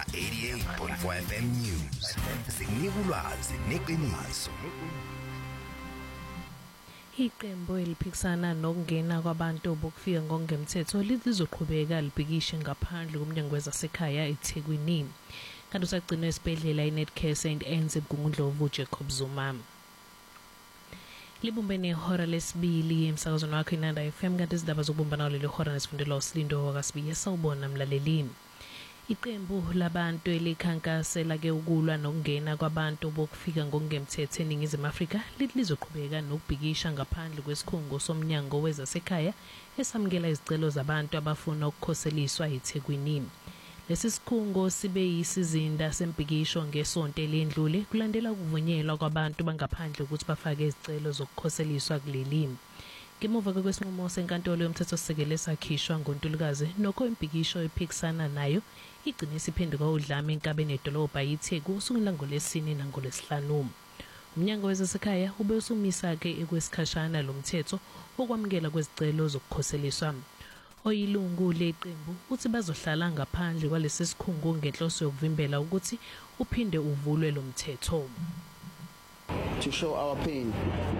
88.4 FM News. Sikunika ulwazi neqiniso. Iqembu eliphikisana nokungena kwabantu bokufika ngokungemthetho lizoqhubeka libhikishe ngaphandle komnyango wezasekhaya eThekwini. Kanti usagcinwe esibhedlela iNetcare St Anne's eMgungundlovu Jacob Zuma. Libumbene ihora lesibili emsakazweni wakho iNanda FM kanti izindaba zokubumbana leli hora nesifundelo uSlindo wakasibiye sawubona mlaleli. Iqembu labantu elikhankasela ke ukulwa nokungena kwabantu bokufika ngokungemthetho eNingizimu Afrika lizoqhubeka nokubhikisha ngaphandle kwesikhungo somnyango wezasekhaya esamukela izicelo zabantu abafuna ukukhoseliswa eThekwini. Lesi sikhungo sibe yisizinda sembhikisho ngesonto elendlule kulandela ukuvunyelwa kwabantu bangaphandle ukuthi bafake izicelo zokukhoseliswa kuleli. Ngemuva kwesinqumo senkantolo yomthethosisekelo esakhishwa ngoNtulukazi nokho imbhikisho ephikisana nayo igcine isiphenduka udlame enkabeni edolobha yiTheku usukela ngoLwesine nangoLwesihlanu. Umnyango wezasekhaya ube usumisa ke ekwesikhashana lomthetho okwamukela kwezicelo zokukhoseliswa. Oyilungu leqembu uthi bazohlala ngaphandle kwalesi sikhungo ngenhloso yokuvimbela ukuthi uphinde uvulwe lo mthetho. To show our pain.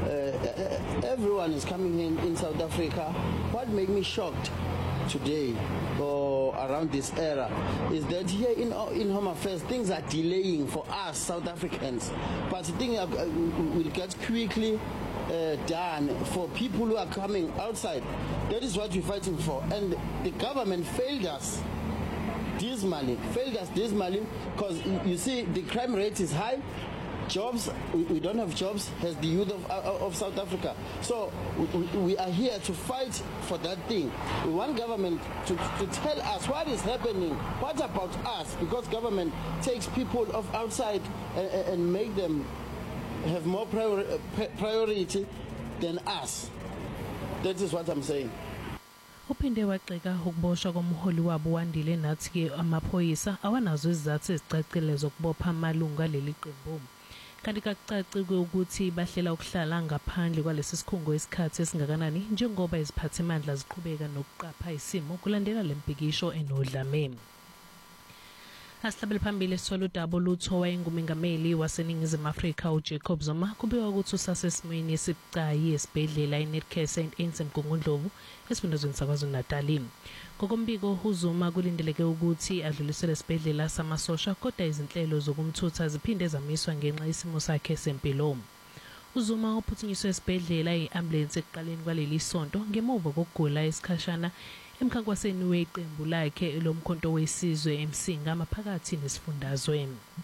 Everyone is coming in South Africa. What made me shocked today or around this era is that here in Home Affairs things are delaying for us South Africans, but the thing will get quickly done for people who are coming outside. That is what we're fighting for, and the government failed us dismally because you see the crime rate is high. Jobs, we don't have jobs as the youth of South Africa. So we are here to fight for that thing. We want government to tell us what is happening, what about us, because government takes people of outside and make them have more priority than us. That is what I'm saying. Uphinde waqheka ukuboshwa komholi wabo wandile nathi ke amaphoyisa awanazo izizathu ezicacile zokubopha amalunga leli qembu. Kanti kacaci ukuthi bahlela ukuhlala ngaphandle kwalesi sikhungo isikhathi esingakanani njengoba iziphathimandla ziqhubeka nokuqapha isimo kulandela lembhikisho enodlame. Asihlabele phambili sithola udaba olutho wayengumengameli waseNingizimu Afrika uJacob Zuma kubikwa ukuthi usasesimweni esibucayi esibhedlela iNetcare St Anne's eMgungundlovu esifundazweni saKwaZulu-Natal. Ngokombiko uZuma kulindeleke ukuthi adluliselwe esibhedlela samasosha kodwa izinhlelo zokumthutha ziphinde zamiswa ngenxa yesimo sakhe sempilo. uZuma uphuthunyiswe esibhedlela iambulance ekuqaleni kwaleli sonto ngemuva kokugula esikhashana emkhankasweni weqembu lakhe lomkhonto wesizwe eMsinga maphakathi nesifundazwe.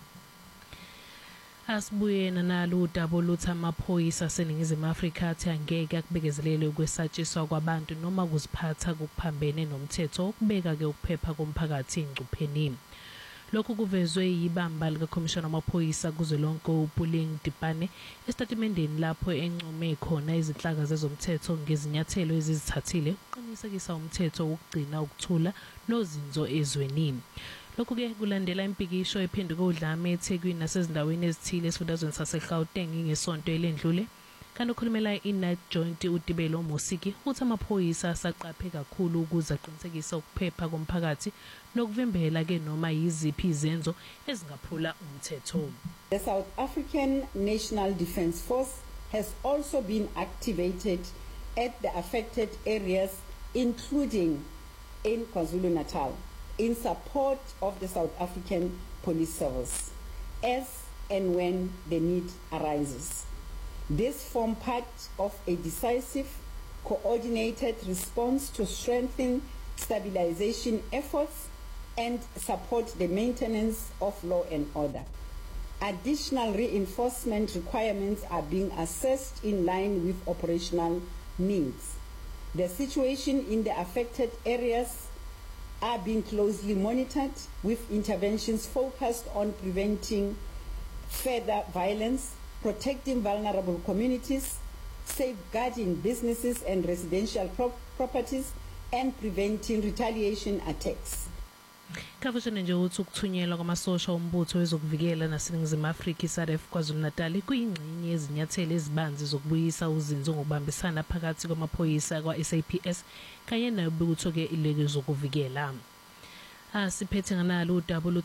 Asibuye nalo udaba oluthi amaphoyisa aseNingizimu Afrika athi angeke akubekezelele ukwesatshiswa kwabantu noma ukuziphatha kuphambene nomthetho okubeka ke ukuphepha komphakathi engcupheni. Lokhu kuvezwe yibamba likaKhomishana wamaphoyisa kuzwelonke uPuling Dipane estatimendeni lapho encume khona izinhlaka zezomthetho ngezinyathelo ezizithathile uqinisekisa umthetho ukugcina ukuthula nozinzo ezweni. Lokhu ke kulandela impikisho ephenduka udlame eThekwini nasezindaweni ezithile esifundazweni saseGauteng ngesonto elendlule. Kanti ukhulumela iNight Joint uDibelo Mosiki uthi amaphoyisa asaqaphe kakhulu ukuze aqinisekise ukuphepha komphakathi nokuvimbela ke noma yiziphi izenzo ezingaphula umthetho. The South African National Defence Force has also been activated at the affected areas, including in KwaZulu-Natal, in support of the South African Police Service, as and when the need arises. This forms part of a decisive, coordinated response to strengthen stabilization efforts and support the maintenance of law and order. Additional reinforcement requirements are being assessed in line with operational needs. The situation in the affected areas are being closely monitored with interventions focused on preventing further violence, protecting vulnerable communities, safeguarding businesses and residential properties, and preventing retaliation attacks. Kavushane nje uthi ukuthunyelwa kwamasosha ombutho wezokuvikela naseNingizimu Afrika iSADF KwaZulu-Natal kuyingxenye yezinyathelo ezibanzi zokubuyisa uzinzo ngokubambisana phakathi kwamaphoyisa kwaSAPS kanye nobutho ke ileke zokuvikela. Asiphethe nganalo udaba